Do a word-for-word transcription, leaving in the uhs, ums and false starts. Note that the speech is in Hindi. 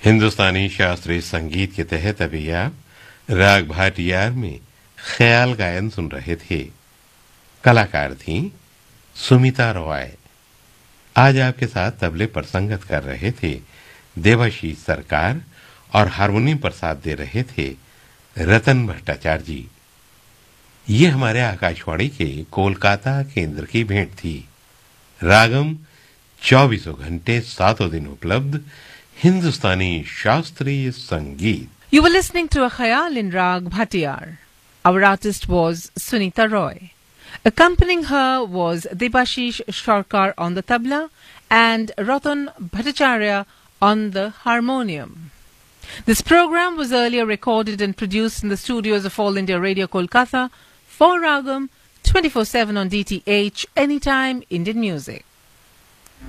हिंदुस्तानी शास्त्रीय संगीत के तहत अभी आप राग भाटियार में ख्याल गायन सुन रहे थे। कलाकार थी सुमिता रॉय। आज आपके साथ तबले पर संगत कर रहे थे देवाशीष सरकार और हारमोनियम पर साथ दे रहे थे रतन भट्टाचार्य जी। ये हमारे आकाशवाणी के कोलकाता केंद्र की भेंट थी। रागम चौबीसों घंटे सातों दिन उपलब्ध हिंदुस्तानी शास्त्रीय संगीत। You were listening to a khayal in Rag Bhatiyar. Our artist was Sunita Roy. Accompanying her was Debashish Sarkar on the tabla and Ratan Bhattacharya on the harmonium. This program was earlier recorded and produced in the studios of All India Radio Kolkata for Ragam twenty-four seven on D T H, anytime Indian music.